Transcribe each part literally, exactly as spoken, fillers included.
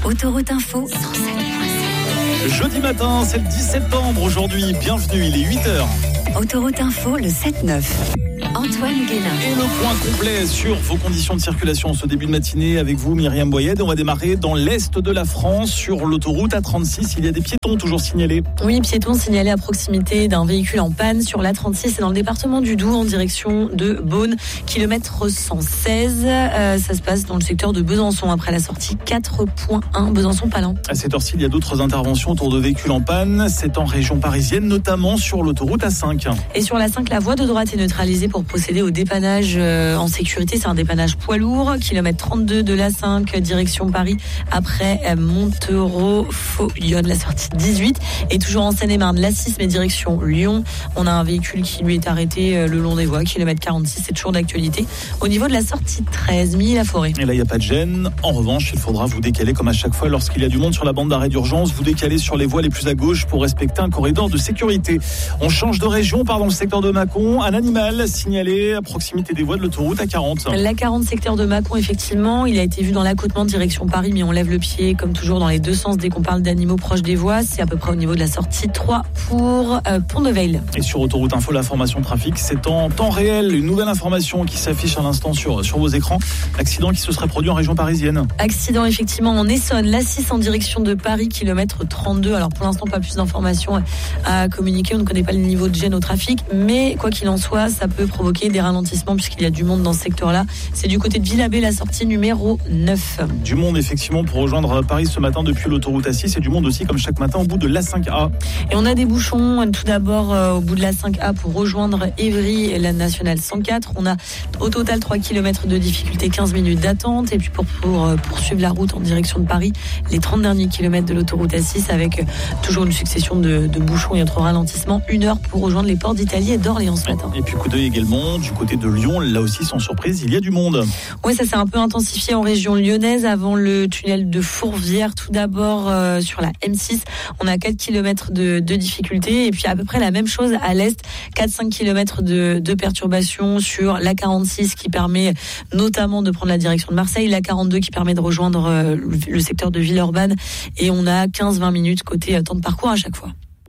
Autoroute Info cent sept point sept. Jeudi matin, c'est le dix septembre aujourd'hui. Bienvenue, il est huit heures. Autoroute Info, le sept neuf. Antoine Guénin. Et le point complet sur vos conditions de circulation en ce début de matinée avec vous, Myriam Boyed. On va démarrer dans l'est de la France, sur l'autoroute A trente-six. Il y a des piétons toujours signalés. Oui, piétons signalés à proximité d'un véhicule en panne sur l'A trente-six et dans le département du Doubs en direction de Beaune, kilomètre cent seize. Euh, ça se passe dans le secteur de Besançon après la sortie quatre point un Besançon-Palan. À cette heure-ci, il y a d'autres interventions autour de véhicules en panne. C'est en région parisienne, notamment sur l'autoroute A cinq. Et sur l'A cinq, la voie de droite est neutralisée pour procéder au dépannage en sécurité. C'est un dépannage poids lourd, kilomètre trente-deux de l'A cinq, direction Paris, après Montereau-Faux-Yonne, la sortie dix-huit. Et toujours en Seine-et-Marne, l'A six, mais direction Lyon. On a un véhicule qui lui est arrêté le long des voies, kilomètre quarante-six, c'est toujours d'actualité. Au niveau de la sortie treize, Milly-la-Forêt. Et là, il n'y a pas de gêne. En revanche, il faudra vous décaler comme à chaque fois lorsqu'il y a du monde sur la bande d'arrêt d'urgence. Vous décalez sur les voies les plus à gauche pour respecter un corridor de sécurité. On change de région, on part dans le secteur de Mâcon. Un animal signalé à proximité des voies de l'autoroute A quarante. La quarante, secteur de Mâcon, effectivement, il a été vu dans l'accotement direction Paris, mais on lève le pied comme toujours dans les deux sens dès qu'on parle d'animaux proches des voies. C'est à peu près au niveau de la sortie trois pour euh, Pont-de-Veil. Et sur Autoroute Info, l'information trafic, c'est en temps réel. Une nouvelle information qui s'affiche à l'instant sur, sur vos écrans. Accident qui se serait produit en région parisienne. Accident effectivement en Essonne, l'A six en direction de Paris, kilomètre trente-deux. Alors pour l'instant, pas plus d'informations à communiquer. On ne connaît pas le niveau de gêne au trafic, mais quoi qu'il en soit, ça peut provoquer des ralentissements puisqu'il y a du monde dans ce secteur-là. C'est du côté de Villabé, la sortie numéro neuf. Du monde effectivement pour rejoindre Paris ce matin depuis l'autoroute A six et du monde aussi comme chaque matin au bout de l'A cinq A. Et on a des bouchons tout d'abord euh, au bout de l'A cinq A pour rejoindre Évry et la nationale cent quatre. On a au total trois kilomètres de difficulté, quinze minutes d'attente. Et puis pour, pour euh, poursuivre la route en direction de Paris, les trente derniers kilomètres de l'autoroute A six avec euh, toujours une succession de, de bouchons et autres ralentissements. Une heure pour rejoindre les ports d'Italie et d'Orléans ce matin. Et puis coup d'œil également du côté de Lyon, là aussi sans surprise, il y a du monde. Oui, ça s'est un peu intensifié en région lyonnaise avant le tunnel de Fourvière. Tout d'abord euh, sur la M six, on a quatre kilomètres de, de difficulté et puis à peu près la même chose à l'est, quatre à cinq kilomètres de, de perturbation sur la quarante-six qui permet notamment de prendre la direction de Marseille, la quarante-deux qui permet de rejoindre euh, le secteur de Villeurbanne et on a quinze à vingt minutes côté temps de parcours à chaque fois.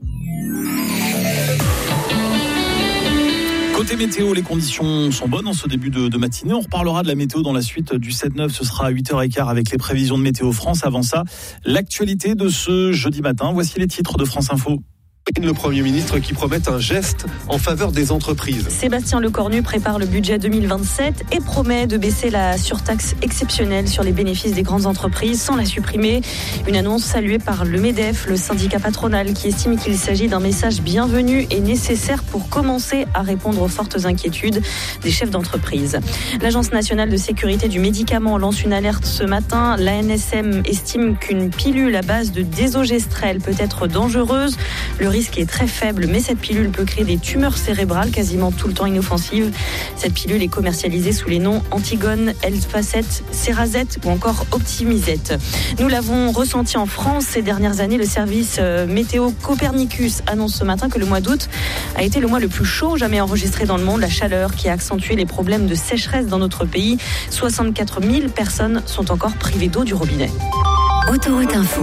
Côté météo, les conditions sont bonnes en ce début de, de matinée. On reparlera de la météo dans la suite du sept neuf. Ce sera à huit heures quinze avec les prévisions de Météo France. Avant ça, l'actualité de ce jeudi matin. Voici les titres de France Info. Le Premier ministre qui promet un geste en faveur des entreprises. Sébastien Lecornu prépare le budget deux mille vingt-sept et promet de baisser la surtaxe exceptionnelle sur les bénéfices des grandes entreprises sans la supprimer. Une annonce saluée par le MEDEF, le syndicat patronal, qui estime qu'il s'agit d'un message bienvenu et nécessaire pour commencer à répondre aux fortes inquiétudes des chefs d'entreprise. L'Agence nationale de sécurité du médicament lance une alerte ce matin. L'A N S M estime qu'une pilule à base de désogestrel peut être dangereuse. Le risque est très faible, mais cette pilule peut créer des tumeurs cérébrales quasiment tout le temps inoffensives. Cette pilule est commercialisée sous les noms Antigone, Elfacet, Cerazette ou encore Optimizette. Nous l'avons ressenti en France ces dernières années. Le service météo Copernicus annonce ce matin que le mois d'août a été le mois le plus chaud jamais enregistré dans le monde. La chaleur qui a accentué les problèmes de sécheresse dans notre pays. soixante-quatre mille personnes sont encore privées d'eau du robinet. Autoroute Info,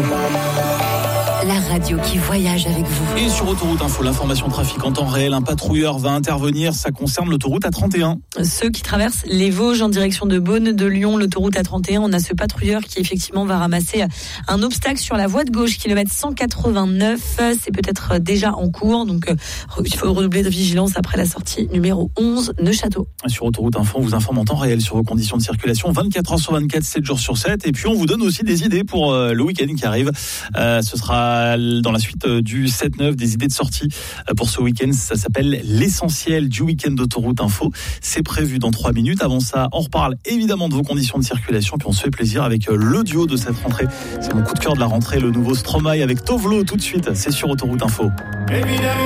la radio qui voyage avec vous. Et sur Autoroute Info, l'information trafic en temps réel, un patrouilleur va intervenir, ça concerne l'autoroute A trente et un. Ceux qui traversent les Vosges en direction de Beaune, de Lyon, l'autoroute A trente et un, on a ce patrouilleur qui effectivement va ramasser un obstacle sur la voie de gauche, kilomètre cent quatre-vingt-neuf, c'est peut-être déjà en cours, donc il faut redoubler de vigilance après la sortie numéro onze, Neufchâteau. Sur Autoroute Info, on vous informe en temps réel sur vos conditions de circulation, vingt-quatre heures sur vingt-quatre, sept jours sur sept, et puis on vous donne aussi des idées pour le week-end qui arrive, euh, ce sera dans la suite du sept neuf, des idées de sortie pour ce week-end. Ça s'appelle l'essentiel du week-end d'Autoroute Info. C'est prévu dans trois minutes. Avant ça, on reparle évidemment de vos conditions de circulation, puis on se fait plaisir avec l'audio de cette rentrée. C'est mon coup de cœur de la rentrée, le nouveau Stromae avec Tovlo tout de suite. C'est sur Autoroute Info.